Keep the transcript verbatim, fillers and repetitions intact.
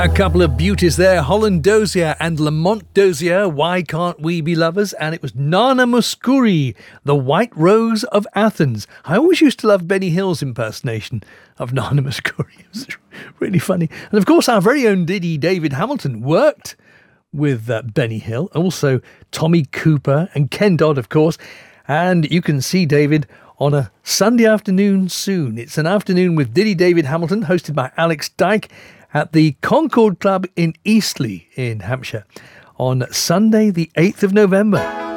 A couple of beauties there, Holland Dozier and Lamont Dozier, Why Can't We Be Lovers? And it was Nana Mouskouri, The White Rose of Athens. I always used to love Benny Hill's impersonation of Nana Mouskouri. It was really funny. And of course, our very own Diddy, David Hamilton, worked with uh, Benny Hill, also Tommy Cooper and Ken Dodd, of course. And you can see David on a Sunday afternoon soon. It's an afternoon with Diddy, David Hamilton, hosted by Alex Dyke, at the Concord Club in Eastleigh in Hampshire on Sunday the eighth of November.